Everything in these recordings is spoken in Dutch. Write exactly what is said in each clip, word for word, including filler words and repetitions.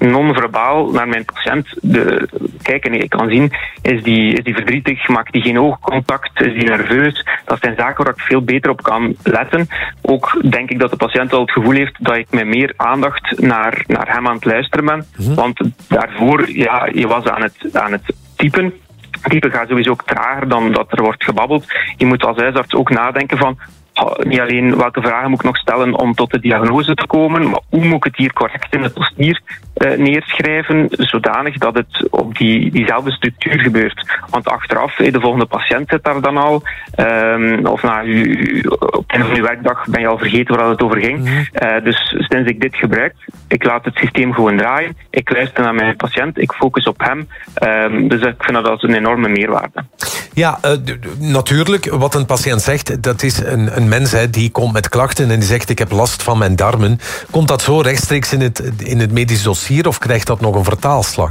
non-verbaal naar mijn patiënt de, kijken. Ik kan zien, is die, is die verdrietig, maakt die geen oogcontact, is die nerveus? Dat zijn zaken waar ik veel beter op kan letten. Ook denk ik dat de patiënt wel het gevoel heeft dat ik met meer aandacht naar, naar hem aan het luisteren ben. Mm-hmm. Want daarvoor, ja, je was aan het, aan het typen. Typen gaat sowieso ook trager dan dat er wordt gebabbeld. Je moet als huisarts ook nadenken van niet alleen welke vragen moet ik nog stellen om tot de diagnose te komen, maar hoe moet ik het hier correct in het dossier uh, neerschrijven, zodanig dat het op die, diezelfde structuur gebeurt. Want achteraf, de volgende patiënt zit daar dan al, um, of na u, op het einde van uw werkdag ben je al vergeten waar het over ging. Mm-hmm. Uh, dus sinds ik dit gebruik, ik laat het systeem gewoon draaien, ik luister naar mijn patiënt, ik focus op hem. Um, dus ik vind dat als een enorme meerwaarde. Ja, uh, d- d- natuurlijk, wat een patiënt zegt, dat is een, een mens hè, die komt met klachten en die zegt ik heb last van mijn darmen. Komt dat zo rechtstreeks in het, in het medisch dossier of krijgt dat nog een vertaalslag?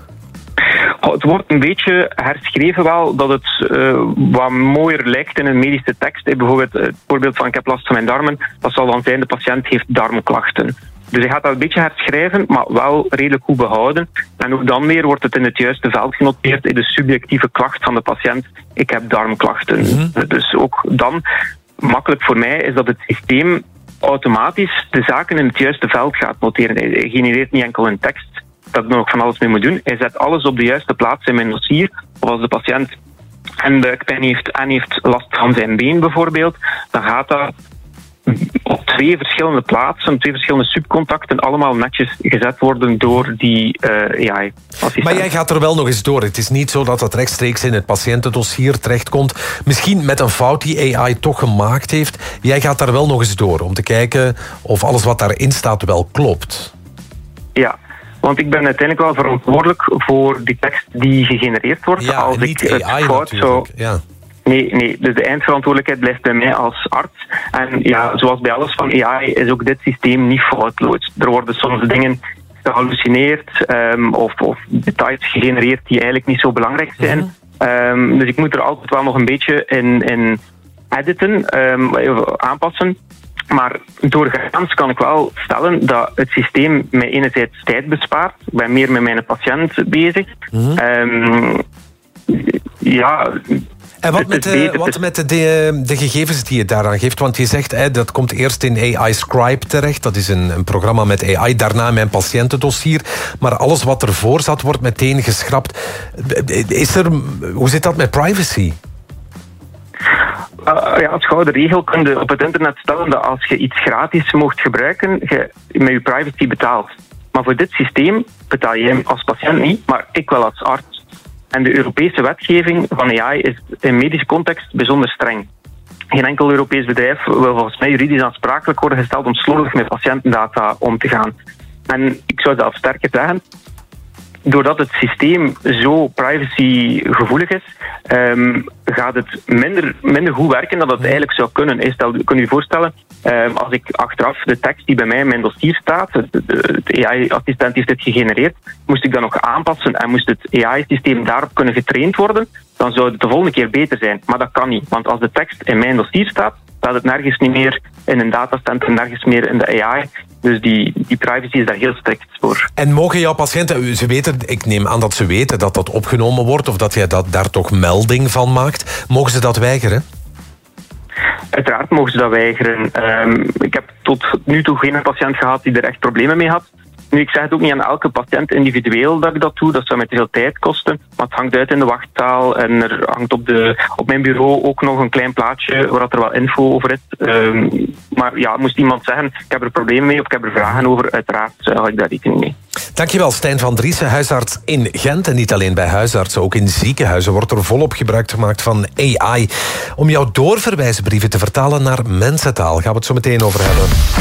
Het wordt een beetje herschreven wel, dat het uh, wat mooier lijkt in een medische tekst. Bijvoorbeeld het voorbeeld van ik heb last van mijn darmen, dat zal dan zijn de patiënt heeft darmklachten. Dus je gaat dat een beetje herschrijven, maar wel redelijk goed behouden. En ook dan weer wordt het in het juiste veld genoteerd in de subjectieve klacht van de patiënt. Ik heb darmklachten. Mm-hmm. Dus ook dan, makkelijk voor mij, is dat het systeem automatisch de zaken in het juiste veld gaat noteren. Hij genereert niet enkel een tekst, dat ik er nog van alles mee moet doen. Hij zet alles op de juiste plaats in mijn dossier. Of als de patiënt en buikpijn heeft en heeft last van zijn been bijvoorbeeld, dan gaat dat op twee verschillende plaatsen, twee verschillende subcontacten, allemaal netjes gezet worden door die uh, A I-assistent. Maar jij gaat er wel nog eens door. Het is niet zo dat het rechtstreeks in het patiëntendossier terechtkomt. Misschien met een fout die A I toch gemaakt heeft. Jij gaat daar wel nog eens door om te kijken of alles wat daarin staat wel klopt. Ja. Want ik ben uiteindelijk wel verantwoordelijk voor die tekst die gegenereerd wordt. Ja, als niet ik het A I fout natuurlijk. zou... Ja. Nee, nee, dus de eindverantwoordelijkheid blijft bij mij als arts. En ja, zoals bij alles van A I is ook dit systeem niet foutloos. Er worden soms dingen gehallucineerd um, of, of details gegenereerd die eigenlijk niet zo belangrijk zijn. Mm-hmm. Um, dus ik moet er altijd wel nog een beetje in, in editen, um, aanpassen. Maar doorgaans kan ik wel stellen dat het systeem mij enerzijds tijd bespaart. Ik ben meer met mijn patiënt bezig. Mm-hmm. Um, ja... En wat met, de, wat met de, de, de gegevens die je daaraan geeft? Want je zegt, hè, dat komt eerst in A I Scribe terecht. Dat is een, een programma met A I. Daarna mijn patiëntendossier. Maar alles wat ervoor zat, wordt meteen geschrapt. Is er, hoe zit dat met privacy? Uh, ja, als gouden regel kun je op het internet stellen dat als je iets gratis mocht gebruiken, je met je privacy betaalt. Maar voor dit systeem betaal je hem als patiënt niet, maar ik wel als arts. En de Europese wetgeving van A I is in medische context bijzonder streng. Geen enkel Europees bedrijf wil volgens mij juridisch aansprakelijk worden gesteld om slordig met patiëntendata om te gaan. En ik zou zelfs sterker zeggen, doordat het systeem zo privacygevoelig is, um, gaat het minder, minder goed werken dan dat het eigenlijk zou kunnen. Stel, kun je je voorstellen, um, als ik achteraf de tekst die bij mij in mijn dossier staat, het A I-assistent heeft dit gegenereerd, moest ik dat nog aanpassen en moest het A I-systeem daarop kunnen getraind worden, dan zou het de volgende keer beter zijn. Maar dat kan niet, want als de tekst in mijn dossier staat, staat het nergens niet meer in een datacenter, nergens meer in de A I. Dus die, die privacy is daar heel strikt voor. En mogen jouw patiënten, ze weten, ik neem aan dat ze weten dat dat opgenomen wordt of dat jij dat, daar toch melding van maakt, mogen ze dat weigeren? Uiteraard mogen ze dat weigeren. Um, ik heb tot nu toe geen patiënt gehad die er echt problemen mee had. Nu, ik zeg het ook niet aan elke patiënt individueel dat ik dat doe. Dat zou mij te veel tijd kosten. Maar het hangt uit in de wachtzaal. En er hangt op, de, op mijn bureau ook nog een klein plaatje waar er wel info over is. Um, maar ja, moest iemand zeggen, ik heb er problemen mee of ik heb er vragen over, uiteraard hou ik daar rekening mee. Dankjewel, Stijn van Driessen, huisarts in Gent. En niet alleen bij huisartsen, ook in ziekenhuizen wordt er volop gebruik gemaakt van A I. Om jouw doorverwijsbrieven te vertalen naar mensentaal gaan we het zo meteen over hebben.